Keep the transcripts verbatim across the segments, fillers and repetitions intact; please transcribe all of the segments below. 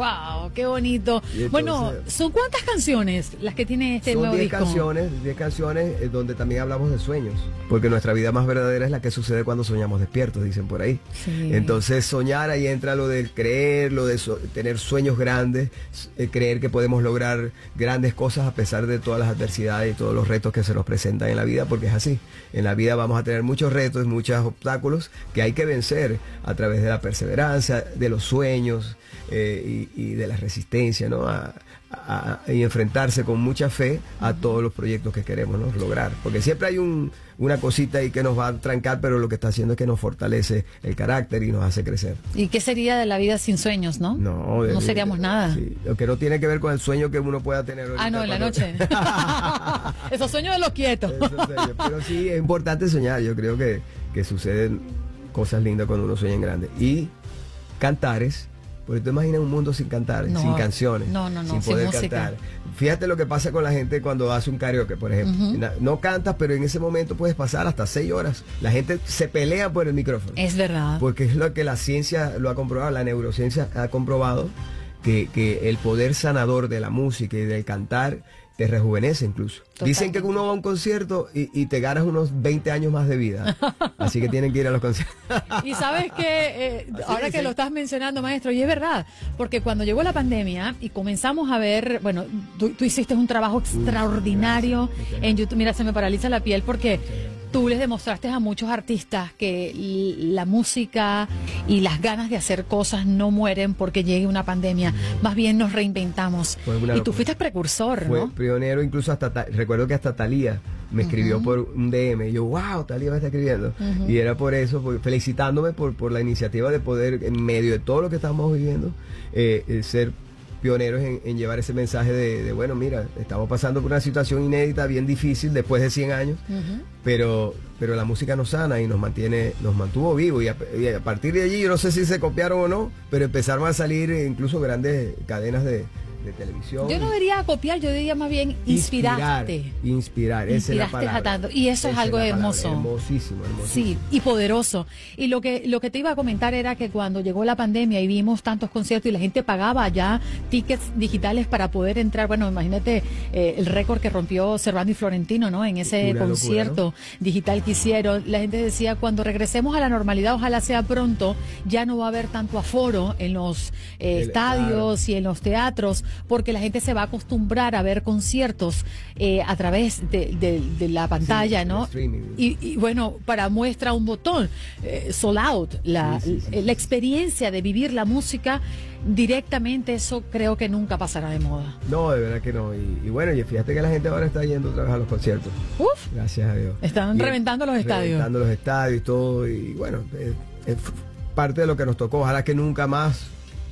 Wow, qué bonito. Entonces, bueno, ¿son cuántas canciones las que tiene este nuevo disco? Son diez canciones, diez canciones eh, donde también hablamos de sueños, porque nuestra vida más verdadera es la que sucede cuando soñamos despiertos, dicen por ahí. Sí. Entonces soñar, ahí entra lo del creer, lo de so tener sueños grandes, eh, creer que podemos lograr grandes cosas a pesar de todas las adversidades y todos los retos que se nos presentan en la vida, porque es así. En la vida vamos a tener muchos retos, muchos obstáculos que hay que vencer a través de la perseverancia, de los sueños eh, y, y de la resistencia, ¿no? A, a, a, y enfrentarse con mucha fe a todos los proyectos que queremos, ¿no? lograr. Porque siempre hay un, una cosita ahí que nos va a trancar, pero lo que está haciendo es que nos fortalece el carácter y nos hace crecer. ¿Y qué sería de la vida sin sueños, no? No, no seríamos nada. Sí, lo que no tiene que ver con el sueño que uno pueda tener ahorita. Ah, no, en la noche. Esos sueños de los quietos. Pero sí, es importante soñar. Yo creo que, que suceden cosas lindas cuando uno sueña en grande. Y cantares, porque tú imaginas un mundo sin cantares, no, sin canciones, no, no, no, sin poder sin cantar. Fíjate lo que pasa con la gente cuando hace un karaoke, por ejemplo. Uh-huh. No cantas, pero en ese momento puedes pasar hasta seis horas. La gente se pelea por el micrófono. Es verdad. Porque es lo que la ciencia lo ha comprobado, la neurociencia ha comprobado, que, que el poder sanador de la música y del cantar te rejuvenece incluso. Total. Dicen que uno va a un concierto y, y te ganas unos veinte años más de vida. Así que tienen que ir a los conciertos. Y sabes que, eh, ahora que lo estás mencionando, maestro, y es verdad, porque cuando llegó la pandemia y comenzamos a ver, bueno, tú, tú hiciste un trabajo extraordinario uh, en YouTube. Mira, se me paraliza la piel porque tú les demostraste a muchos artistas que la música y las ganas de hacer cosas no mueren porque llegue una pandemia, no. Más bien nos reinventamos. Y tú fuiste precursor, Fue ¿no? pionero, incluso hasta, recuerdo que hasta Thalía me escribió uh-huh. por un D M, y yo, wow, Thalía me está escribiendo, uh-huh. y era por eso, por, felicitándome por, por la iniciativa de poder, en medio de todo lo que estamos viviendo, eh, eh, ser pioneros en, en llevar ese mensaje de, de, bueno, mira, estamos pasando por una situación inédita, bien difícil, después de cien años, uh-huh. pero, pero la música nos sana y nos mantiene, nos mantuvo vivos, y a, y a partir de allí, yo no sé si se copiaron o no, pero empezaron a salir incluso grandes cadenas de, de televisión. Yo no diría copiar, yo diría más bien inspirarte. Inspirar, inspirar, esa es la palabra. Tanto, y eso es algo hermoso. Hermosísimo, hermosísimo. Sí, y poderoso. Y lo que lo que te iba a comentar era que cuando llegó la pandemia y vimos tantos conciertos y la gente pagaba ya tickets digitales para poder entrar, bueno, imagínate eh, el récord que rompió Servando y Florentino, ¿no? En ese Una concierto locura, ¿no? digital que hicieron, la gente decía, cuando regresemos a la normalidad, ojalá sea pronto, ya no va a haber tanto aforo en los eh, el, estadios claro. y en los teatros, porque la gente se va a acostumbrar a ver conciertos eh, a través de, de, de la pantalla, sí, ¿no? Y, y bueno, para muestra un botón, eh, sold out, la, sí, sí, sí. la experiencia de vivir la música directamente, eso creo que nunca pasará de moda. No, de verdad que no. Y, y bueno, y fíjate que la gente ahora está yendo otra vez a los conciertos. Uf. Gracias a Dios. Están y reventando los estadios. Reventando los estadios y todo. Y bueno, es, es parte de lo que nos tocó. Ojalá que nunca más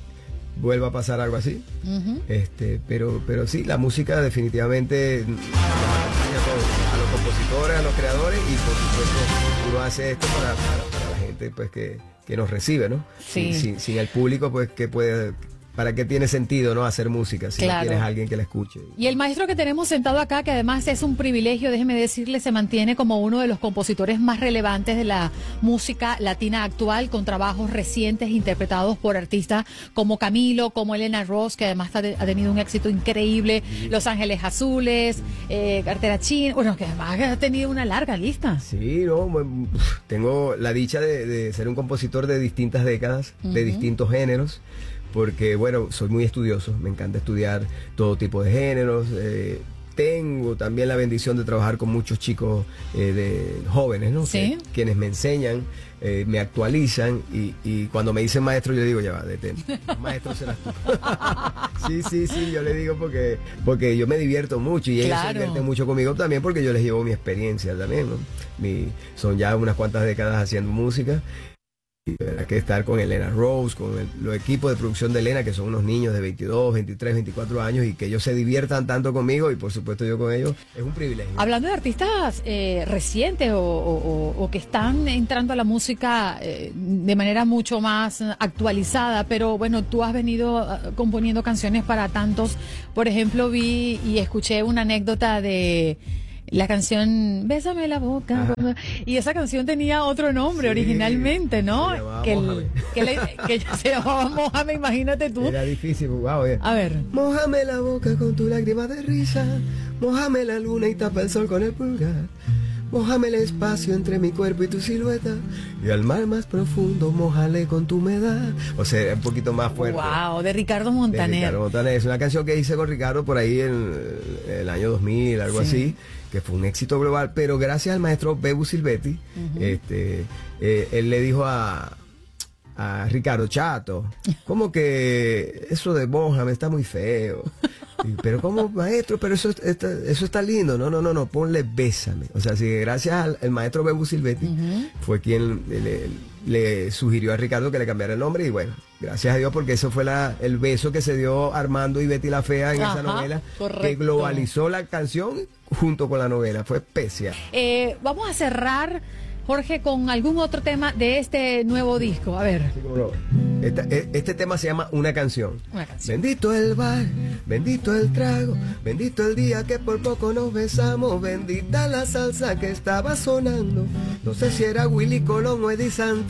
vuelva a pasar algo así. Uh-huh. este pero pero sí, la música definitivamente nos acompaña a todos, a los compositores, a los creadores, y por supuesto uno hace esto para, para, para la gente pues que, que nos recibe, ¿no? Sí. Sin, sin, sin el público, pues que puede... ¿Para qué tiene sentido, no, hacer música si claro. no tienes a alguien que la escuche? Y el maestro que tenemos sentado acá, que además es un privilegio, déjeme decirle, se mantiene como uno de los compositores más relevantes de la música latina actual, con trabajos recientes interpretados por artistas como Camilo, como Elena Ross, que además ha tenido un éxito increíble, sí. Los Ángeles Azules, eh, Cartera Chin, bueno, que además ha tenido una larga lista. Sí, no, tengo la dicha de, de ser un compositor de distintas décadas, uh-huh. de distintos géneros, porque bueno, soy muy estudioso, me encanta estudiar todo tipo de géneros, eh, tengo también la bendición de trabajar con muchos chicos eh, de jóvenes, ¿no? ¿Sí? Que, quienes me enseñan, eh, me actualizan, y, y cuando me dicen maestro yo digo, ya va, detén, maestro serás tú. sí, sí, sí, yo le digo porque, porque yo me divierto mucho, y ellos claro. se divierten mucho conmigo también, porque yo les llevo mi experiencia también, ¿no? Mi, son ya unas cuantas décadas haciendo música. Hay que estar con Elena Rose, con el, los equipos de producción de Elena, que son unos niños de veintidós, veintitrés, veinticuatro años, y que ellos se diviertan tanto conmigo y por supuesto yo con ellos, es un privilegio. Hablando de artistas eh, recientes o, o, o que están entrando a la música eh, de manera mucho más actualizada, pero bueno, tú has venido uh, componiendo canciones para tantos. Por ejemplo, vi y escuché una anécdota de La canción Bésame la boca. Ajá. Y esa canción tenía otro nombre sí, originalmente, ¿no? Que, el, que, le, que se llamaba Mójame, imagínate tú. Era difícil, wow, eh. A ver. Mójame la boca con tu lágrima de risa, mójame la luna y tapa el sol con el pulgar. Mójame el espacio entre mi cuerpo y tu silueta, y al mar más profundo, mójale con tu humedad. O sea, un poquito más fuerte. Wow, de Ricardo Montaner. De Ricardo Montaner. Es una canción que hice con Ricardo por ahí en el año dos mil, algo sí. así, que fue un éxito global, pero gracias al maestro Bebu Silvetti, uh-huh. este, eh, él le dijo a, a Ricardo, chato, como que eso de mójame está muy feo. Pero como maestro, pero eso está, eso está lindo. No, no, no, no, ponle bésame. O sea, sí, gracias al, al maestro Bebu Silvetti uh-huh. fue quien le, le sugirió a Ricardo que le cambiara el nombre. Y bueno, gracias a Dios, porque eso fue la, el beso que se dio Armando y Betty la Fea en Ajá, esa novela, correcto. Que globalizó la canción junto con la novela. Fue especial. Eh, vamos a cerrar, Jorge, con algún otro tema de este nuevo disco. A ver. Sí, no. Este, este tema se llama Una canción. Una canción. Bendito el bar, bendito el trago, bendito el día que por poco nos besamos, bendita la salsa que estaba sonando. No sé si era Willy Colón o Eddie Santiago.